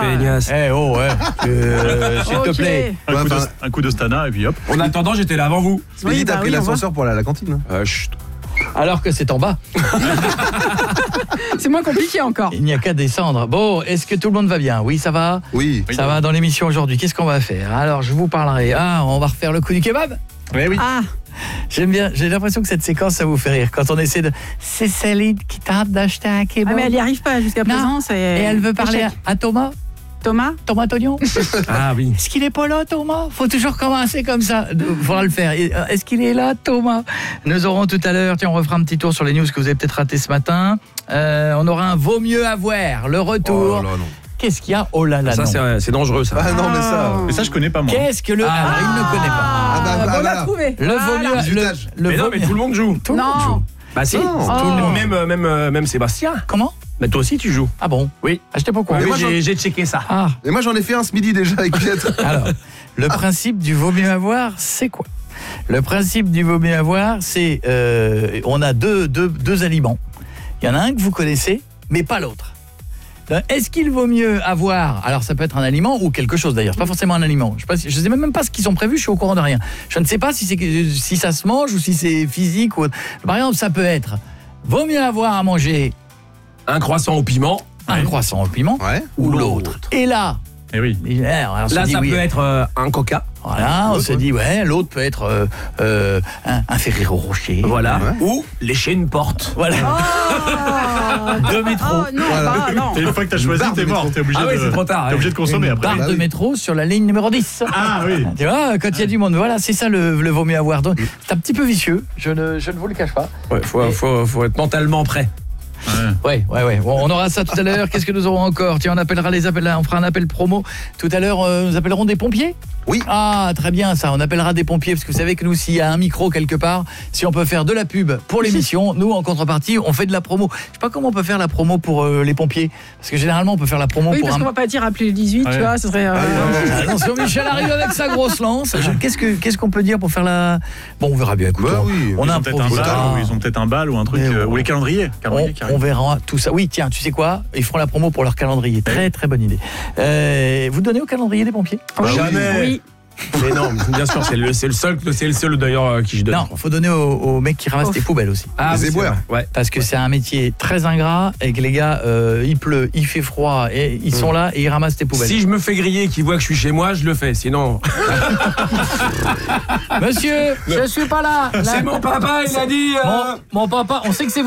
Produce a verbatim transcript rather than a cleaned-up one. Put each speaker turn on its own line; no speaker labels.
feignasse.
Eh oh, ouais. Euh, S'il te
Ok.
plaît.
Un,
Ouais,
coup de,
enfin-
un coup de Stana et puis hop.
En attendant, j'étais là avant vous.
Speedy,
Oui,
t'as
bah
pris
oui, on
l'ascenseur pour aller à la cantine. Hein.
Euh, chut.
Alors que c'est en bas.
C'est moins compliqué encore.
Il n'y a qu'à descendre. Bon, est-ce que tout le monde va bien? Oui, ça va?
Oui.
Ça va dans l'émission aujourd'hui. Qu'est-ce qu'on va faire? Alors, je vous parlerai. Ah, on va refaire le coup du kebab?
Oui, oui.
Ah,
J'aime bien. J'ai l'impression que cette séquence, ça vous fait rire. Quand on essaie de... C'est Céline qui tente d'acheter un kebab.
ah, mais elle n'y arrive pas jusqu'à
Non.
présent. C'est
Et elle veut parler à,
échec.
à Thomas?
Thomas.
Thomas Tognon?
Ah oui.
Est-ce qu'il est pas là, Thomas? Faut toujours commencer comme ça. Il faudra le faire. Et, euh, Est-ce qu'il est là, Thomas? Nous aurons tout à l'heure, tiens, on refera un petit tour sur les news que vous avez peut-être raté ce matin. Euh, on aura un Vaut mieux avoir, le retour.
Oh là là, non.
Qu'est-ce qu'il y a? Oh là là,
Ça,
non.
c'est, c'est dangereux, ça.
Ah non, mais ça.
Mais ça, je connais pas moi.
Qu'est-ce que le...
Ah.
Alors, il ne connaît pas.
Ah, bah,
Ah,
bah,
on
voilà.
l'a trouvé.
Le
Voilà.
Vaut mieux... Le,
Bisutage.
le
Mais non,
Vaut
mais
mieux-
tout le monde joue.
Tout le monde
Non.
joue.
Bah si.
Non.
Tout le monde,
Oh.
même, euh, même, euh, même Sébastien.
Comment?
Mais toi aussi, tu joues.
Ah bon?
Oui.
Ah, j'étais pas au courant.
Mais
Oui,
moi,
j'ai, j'ai checké ça.
Ah,
Et moi, j'en ai fait un ce midi déjà avec Juliette.
alors, le principe du vaut mieux avoir, c'est quoi? Le principe du vaut mieux avoir, c'est... Euh, on a deux, deux, deux aliments. Il y en a un que vous connaissez, mais pas l'autre. Est-ce qu'il vaut mieux avoir... Alors, ça peut être un aliment ou quelque chose, d'ailleurs. C'est pas forcément un aliment. Je ne sais, sais même pas ce qu'ils ont prévu, je suis au courant de rien. Je ne sais pas si, c'est, si ça se mange ou si c'est physique. Ou... Par exemple, ça peut être... Vaut mieux avoir à manger
Un croissant au piment.
un croissant au piment
Ouais.
ou l'autre. Et là...
Eh oui.
alors, on se
Là,
dit
ça
oui.
peut être euh, un coca.
Voilà, on se dit, ouais, l'autre peut être euh, euh, un, un Ferrero Rocher.
Voilà.
Ouais.
Ou lécher une porte.
Voilà.
Oh,
Deux métros.
Oh, non,
Voilà.
bah, non.
Et une fois que t'as choisi,
barre de
t'es mort.
métro.
T'es obligé,
Ah oui,
de,
c'est trop tard,
t'es
ouais.
obligé de consommer
Une
après.
barre
Bah
de
oui.
métro sur la ligne numéro dix.
Ah oui.
Tu vois, quand il y a du monde, voilà, c'est ça le, le vaut mieux avoir. Donc, c'est un petit peu vicieux, je ne, je ne vous le cache pas.
Ouais, faut, faut, faut être mentalement prêt.
Ouais, ouais, ouais. Bon, on aura ça tout à l'heure. Qu'est-ce que nous aurons encore? Tiens, on appellera les appels, on fera un appel promo. Tout à l'heure, euh, nous appellerons des pompiers?
Oui.
Ah, très bien, ça. On appellera des pompiers parce que vous savez que nous, s'il y a un micro quelque part, si on peut faire de la pub pour l'émission, nous, en contrepartie, on fait de la promo. Je sais pas comment on peut faire la promo pour euh, les pompiers. Parce que généralement, on peut faire la promo
Oui,
pour
parce
un...
qu'on va pas dire appeler le dix-huit,
Ouais.
tu vois, ce serait... euh,
Attention, Michel arrive avec sa grosse lance. Je- Qu'est-ce que qu'est-ce qu'on peut dire pour faire la... Bon, on verra bien. Écoute,
Bah
on-
oui.
on
Ils ont peut-être un
improvisera.
bal, ou ils ont peut-être un bal ou un truc,
Mais
euh,
bon.
ou les calendriers. calendriers qui
On,
arrivent.
on verra tout ça. Oui, tiens, tu sais quoi? Ils feront la promo pour leur calendrier. Très, très bonne idée. Euh, vous donnez au calendrier des pompiers?
Oui,
Jamais.
oui.
Mais non, bien sûr, c'est le, c'est le seul, c'est le seul d'ailleurs euh, qui je donne.
Non, il faut donner aux, aux mecs qui ramassent
Ouf.
tes poubelles aussi.
Ah,
Les
oui, c'est
éboueurs.
vrai. Ouais.
Parce que c'est un métier très ingrat et que les gars, euh, il pleut, il fait froid et ils sont là et ils ramassent tes poubelles.
Si je me fais griller et qu'ils voient que je suis chez moi, je le fais. Sinon,
Monsieur, je suis pas là. Là-
c'est mon papa, il a dit. euh,
Mon, mon papa, on sait que c'est